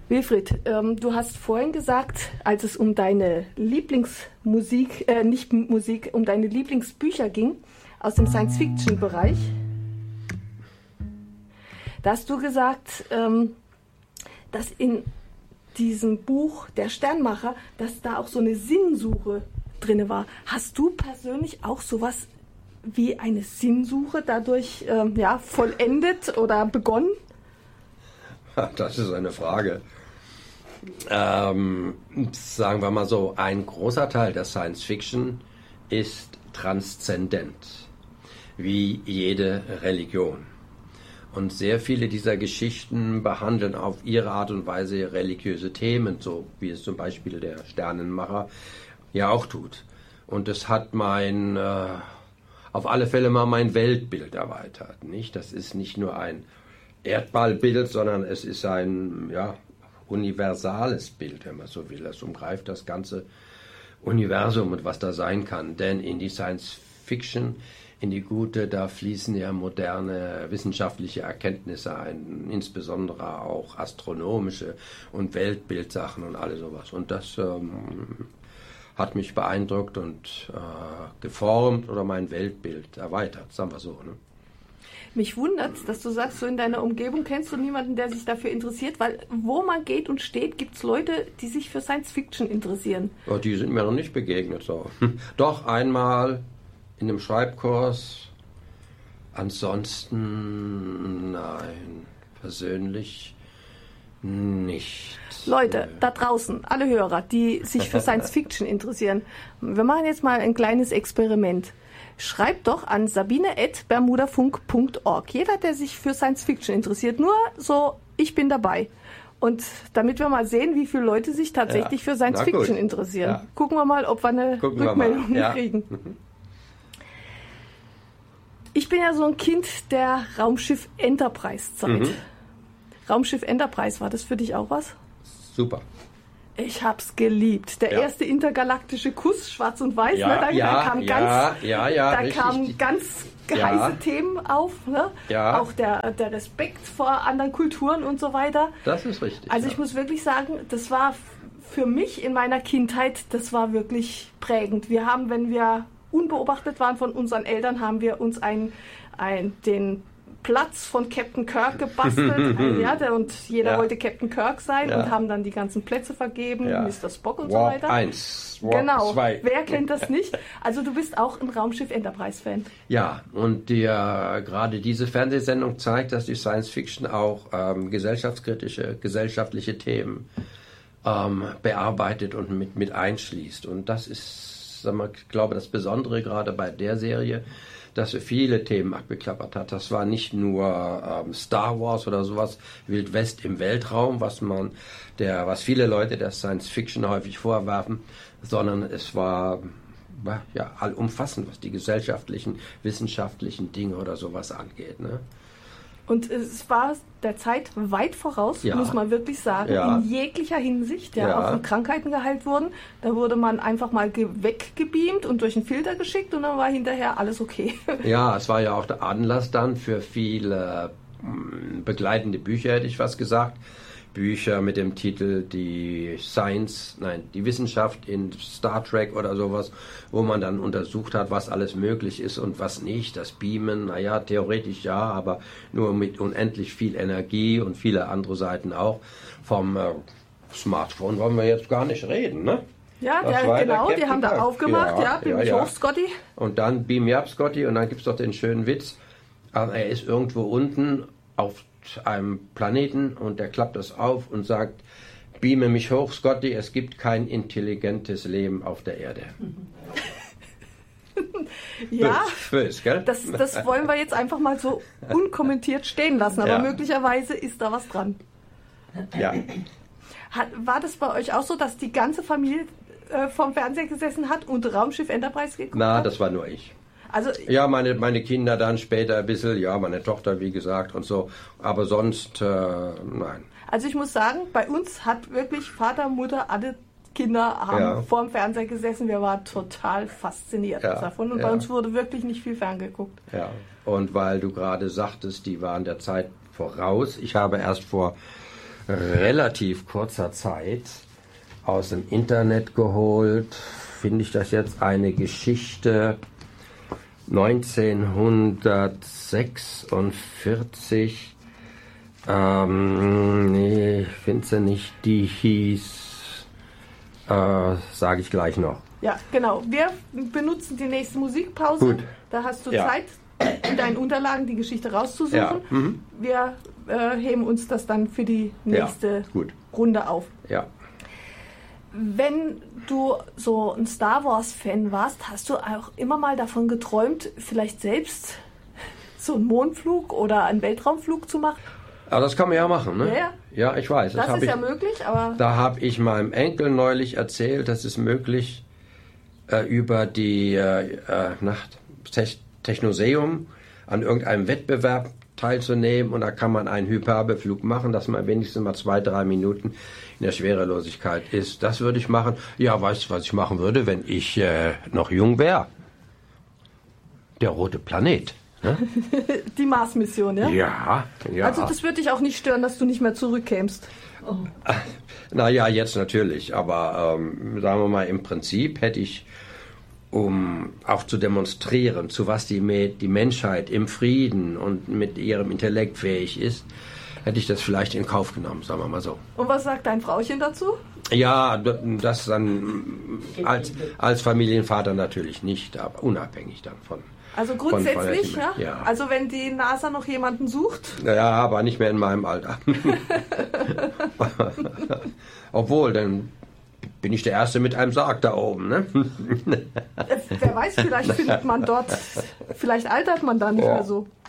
Wilfried, du hast vorhin gesagt, als es um deine Lieblingsmusik, nicht Musik, um deine Lieblingsbücher ging, aus dem Science-Fiction-Bereich, da hast du gesagt, dass in diesem Buch Der Sternmacher, dass da auch so eine Sinnsuche drin war. Hast du persönlich auch sowas wie eine Sinnsuche dadurch vollendet oder begonnen? Das ist eine Frage. Sagen wir mal so, ein großer Teil der Science Fiction ist transzendent, wie jede Religion. Und sehr viele dieser Geschichten behandeln auf ihre Art und Weise religiöse Themen, so wie es zum Beispiel der Sternenmacher ja auch tut. Und es hat auf alle Fälle mal mein Weltbild erweitert. Nicht? Das ist nicht nur ein Erdballbild, sondern es ist ein universales Bild, wenn man so will. Es umgreift das ganze Universum und was da sein kann. Denn in die Science Fiction, in die gute, da fließen ja moderne wissenschaftliche Erkenntnisse ein, insbesondere auch astronomische und Weltbildsachen und alles sowas. Und das hat mich beeindruckt und geformt oder mein Weltbild erweitert, sagen wir so. Ne? Mich wundert, dass du sagst, so in deiner Umgebung kennst du niemanden, der sich dafür interessiert, weil wo man geht und steht, gibt es Leute, die sich für Science Fiction interessieren. Ja, die sind mir noch nicht begegnet. So. Doch einmal in einem Schreibkurs, ansonsten nein, persönlich nicht. Leute, da draußen, alle Hörer, die sich für Science Fiction interessieren, wir machen jetzt mal ein kleines Experiment. Schreibt doch an sabine@bermudafunk.org. Jeder, der sich für Science Fiction interessiert, nur so, ich bin dabei. Und damit wir mal sehen, wie viele Leute sich tatsächlich für Science Fiction interessieren. Ja. Gucken wir mal, ob wir eine Rückmeldung kriegen. Ich bin ja so ein Kind der Raumschiff Enterprise-Zeit. Raumschiff Enterprise, war das für dich auch was? Super. Ich hab's geliebt. Der erste intergalaktische Kuss, schwarz und weiß, da kamen ganz heiße Themen auf. Ne? Ja. Auch der Respekt vor anderen Kulturen und so weiter. Das ist richtig. Also ich muss wirklich sagen, das war für mich in meiner Kindheit, das war wirklich prägend. Wir haben, wenn wir unbeobachtet waren von unseren Eltern, haben wir uns den Platz von Captain Kirk gebastelt. Und jeder wollte Captain Kirk sein und haben dann die ganzen Plätze vergeben, Mr. Spock und Warp so weiter. 1, Warp 2. Wer kennt das nicht? Also du bist auch ein Raumschiff Enterprise-Fan. Ja, und gerade diese Fernsehsendung zeigt, dass die Science Fiction auch gesellschaftskritische, gesellschaftliche Themen bearbeitet und mit einschließt. Und das ist, ich glaube, das Besondere gerade bei der Serie, dass sie viele Themen abgeklappert hat. Das war nicht nur Star Wars oder sowas, Wild West im Weltraum, was viele Leute der Science Fiction häufig vorwerfen, sondern es war allumfassend, was die gesellschaftlichen, wissenschaftlichen Dinge oder sowas angeht. Ne? Und es war der Zeit weit voraus, muss man wirklich sagen, in jeglicher Hinsicht. Auch wenn Krankheiten geheilt wurden, da wurde man einfach mal weggebeamt und durch einen Filter geschickt und dann war hinterher alles okay. Ja, es war ja auch der Anlass dann für viele begleitende Bücher, hätte ich fast gesagt. Bücher mit dem Titel die Wissenschaft in Star Trek oder sowas, wo man dann untersucht hat, was alles möglich ist und was nicht. Das Beamen, theoretisch aber nur mit unendlich viel Energie und viele andere Seiten auch. Vom Smartphone wollen wir jetzt gar nicht reden, ne? Ja, die haben da aufgemacht, beam mich hoch, Scotty. Und dann beam me up, Scotty, und dann gibt's doch den schönen Witz, er ist irgendwo unten auf einem Planeten und der klappt das auf und sagt, beame mich hoch, Scotty, es gibt kein intelligentes Leben auf der Erde. Bös, gell? Das wollen wir jetzt einfach mal so unkommentiert stehen lassen, aber möglicherweise ist da was dran. Ja. War das bei euch auch so, dass die ganze Familie vorm Fernseher gesessen hat und Raumschiff Enterprise geguckt hat? Das war nur ich. Also, meine Kinder dann später ein bisschen, meine Tochter, wie gesagt, und so. Aber sonst, nein. Also ich muss sagen, bei uns hat wirklich Vater, Mutter, alle Kinder haben vorm Fernseher gesessen. Wir waren total fasziniert davon. Und bei uns wurde wirklich nicht viel ferngeguckt. Ja, und weil du gerade sagtest, die waren der Zeit voraus. Ich habe erst vor relativ kurzer Zeit aus dem Internet geholt. Finde ich das jetzt eine Geschichte 1946. Nee, ich finde sie nicht. Die hieß, sage ich gleich noch. Ja, genau. Wir benutzen die nächste Musikpause. Gut. Da hast du Zeit, in deinen Unterlagen die Geschichte rauszusuchen. Ja. Wir heben uns das dann für die nächste Runde auf. Ja. Wenn du so ein Star Wars-Fan warst, hast du auch immer mal davon geträumt, vielleicht selbst so einen Mondflug oder einen Weltraumflug zu machen? Aber das kann man ja machen, ne? Ja. Ja, ich weiß. Das ist ja möglich, aber... Da habe ich meinem Enkel neulich erzählt, das ist möglich, über die Technoseum an irgendeinem Wettbewerb teilzunehmen, und da kann man einen Hyperbelflug machen, dass man wenigstens mal 2-3 Minuten in der Schwerelosigkeit ist. Das würde ich machen. Ja, weißt du, was ich machen würde, wenn ich noch jung wäre? Der rote Planet. Ne? Die Mars-Mission, ja? Ja. Also das würde dich auch nicht stören, dass du nicht mehr zurückkämst. Oh. Naja, jetzt natürlich, aber sagen wir mal, im Prinzip hätte ich, um auch zu demonstrieren, zu was die Menschheit im Frieden und mit ihrem Intellekt fähig ist, hätte ich das vielleicht in Kauf genommen, sagen wir mal so. Und was sagt dein Frauchen dazu? Ja, das dann als Familienvater natürlich nicht, aber unabhängig davon. Also grundsätzlich, ja? Ja. Also wenn die NASA noch jemanden sucht? Ja, aber nicht mehr in meinem Alter. Obwohl, dann bin ich der Erste mit einem Sarg da oben, ne? Wer weiß, vielleicht findet man dort, vielleicht altert man da nicht mehr so.